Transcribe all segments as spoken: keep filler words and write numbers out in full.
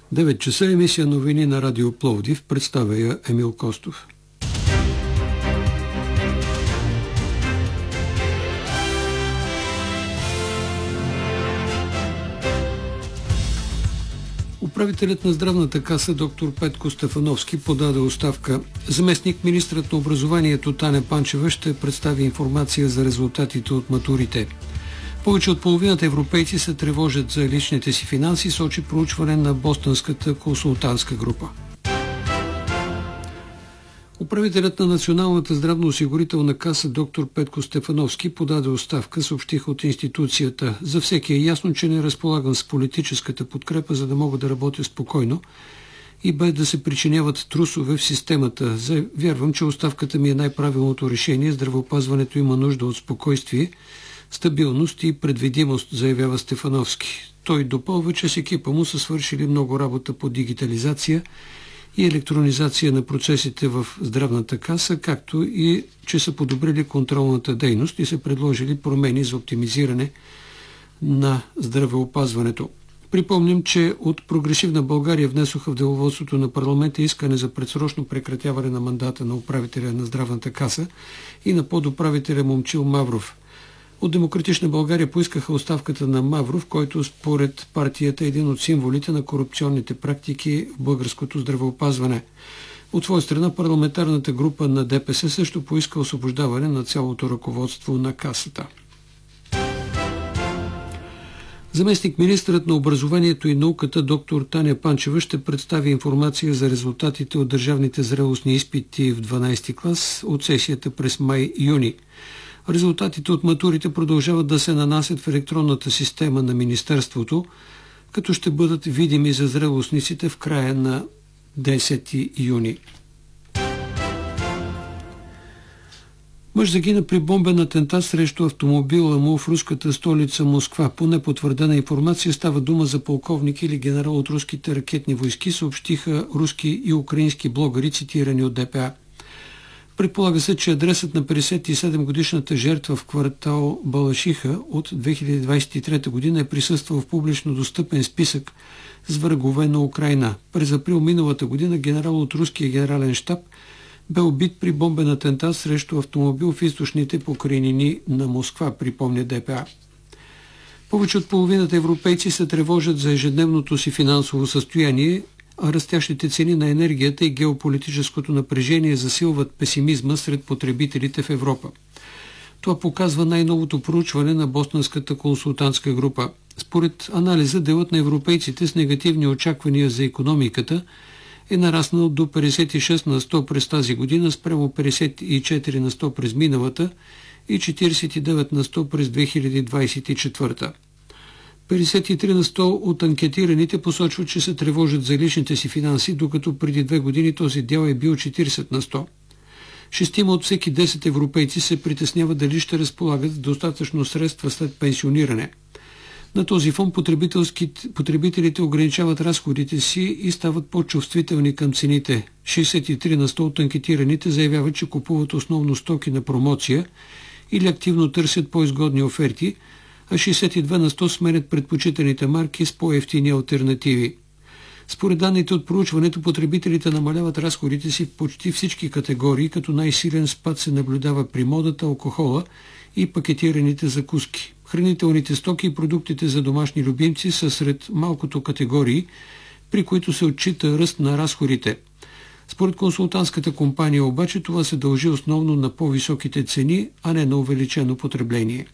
девет часа емисия новини на Радио Пловдив, представя я Емил Костов. Управителят на здравната каса доктор Петко Стефановски подаде оставка. Заместник министърът на образованието Таня Панчева ще представи информация за резултатите от матурите. Повече от половината европейци се тревожат за личните си финанси, сочи проучване на Бостонската консултантска група. Управителят на Националната здравноосигурителна каса доктор Петко Стефановски подаде оставка, съобщиха от институцията. За всеки е ясно, че не разполагам с политическата подкрепа, за да мога да работя спокойно и без да се причиняват трусове в системата. Вярвам, че оставката ми е най-правилното решение. Здравеопазването има нужда от спокойствие, стабилност и предвидимост, заявява Стефановски. Той допълва, че с екипа му са свършили много работа по дигитализация и електронизация на процесите в здравната каса, както и че са подобрили контролната дейност и са предложили промени за оптимизиране на здравеопазването. Припомням, че от Прогресивна България внесоха в деловодството на парламента искане за предсрочно прекратяване на мандата на управителя на здравната каса и на подуправителя Момчил Мавров. От Демократична България поискаха оставката на Мавров, който според партията е един от символите на корупционните практики в българското здравеопазване. От своя страна парламентарната група на ДПС също поиска освобождаване на цялото ръководство на касата. Заместник министърът на образованието и науката доктор Таня Панчева ще представи информация за резултатите от държавните зрелостни изпити в дванадесети клас от сесията през май-юни. Резултатите от матурите продължават да се нанасят в електронната система на Министерството, като ще бъдат видими за зрелостниците в края на десети юни. Мъж загина при бомбен атентат срещу автомобила му в руската столица Москва. По непотвърдена информация става дума за полковник или генерал от руските ракетни войски, съобщиха руски и украински блогъри, цитирани от ДПА. Предполага се, че адресът на петдесет и седем годишната жертва в квартал Балашиха от две хиляди двадесет и трета година е присъствал в публично достъпен списък с врагове на Украйна. През април миналата година генерал от руския генерален щаб бе убит при бомбен атентат срещу автомобил в източните покрайнини на Москва, припомня ДПА. Повече от половината европейци се тревожат за ежедневното си финансово състояние, а растящите цени на енергията и геополитическото напрежение засилват песимизма сред потребителите в Европа. Това показва най-новото проучване на Бостонската консултантска група. Според анализа, делът на европейците с негативни очаквания за икономиката е нараснал до петдесет и шест на сто през тази година спрямо петдесет и четири на сто през миналата и четиридесет и девет на сто през две хиляди двадесет и четвърта. петдесет и три на сто от анкетираните посочват, че се тревожат за личните си финанси, докато преди две години този дял е бил четиридесет на сто. Шестима от всеки десет европейци се притесняват дали ще разполагат с достатъчно средства след пенсиониране. На този фон потребителите ограничават разходите си и стават по-чувствителни към цените. шестдесет и три на сто от анкетираните заявяват, че купуват основно стоки на промоция или активно търсят по-изгодни оферти, а шестдесет и две на сто сменят предпочитаните марки с по-евтини алтернативи. Според данните от проучването, потребителите намаляват разходите си в почти всички категории, като най-силен спад се наблюдава при модата, алкохола и пакетираните закуски. Хранителните стоки и продуктите за домашни любимци са сред малкото категории, при които се отчита ръст на разходите. Според консултантската компания обаче това се дължи основно на по-високите цени, а не на увеличено потребление.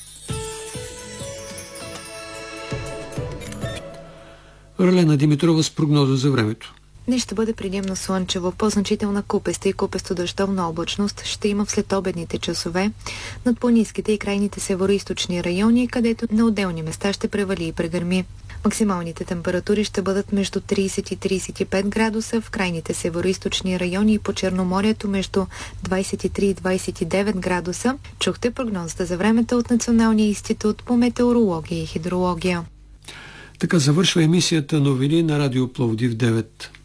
Ралена Димитрова с прогноза за времето. Днес ще бъде предимно слънчево, по-значителна купеста и купесто-дъждовна облачност ще има в следобедните часове над планинските и крайните североизточни райони, където на отделни места ще превали и прегърми. Максималните температури ще бъдат между тридесет и тридесет и пет градуса в крайните североизточни райони и по Черноморието между двадесет и три и двадесет и девет градуса. Чухте прогнозата за времето от Националния институт по метеорология и хидрология. Така завършва емисията новини на Радио Пловдив девет.